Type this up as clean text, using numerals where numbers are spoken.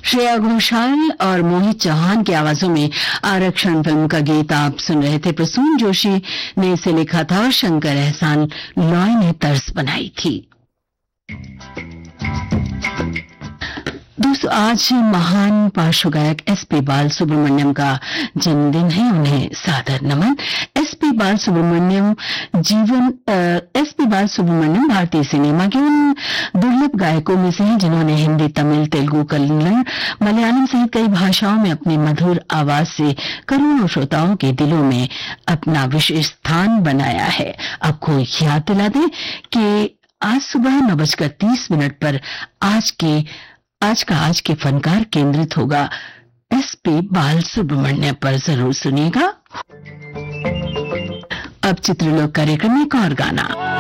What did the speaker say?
श्रेया घोषाल और मोहित चौहान की आवाजों में आरक्षण फिल्म का गीत आप सुन रहे थे। प्रसून जोशी ने इसे लिखा था और शंकर एहसान लॉय ने तर्ज बनाई थी। दोस्तों, आज महान पार्श्व गायक एसपी बालसुब्रमण्यम का जन्मदिन है। उन्हें सादर नमन। एसपी बालसुब्रमण्यम भारतीय सिनेमा के उन दुर्लभ गायकों में से हैं जिन्होंने हिंदी, तमिल, तेलुगु, कन्नड़, मलयालम सहित कई भाषाओं में अपनी मधुर आवाज से करोड़ों श्रोताओं के दिलों में अपना विशेष स्थान बनाया है। आपको याद दिला दें कि आज सुबह 9:30 पर आज के फनकार केंद्रित होगा एसपी बालसुब्रमण्यम पर। जरूर सुनिएगा। अब चित्रलोक कार्यक्रम में एक और गाना।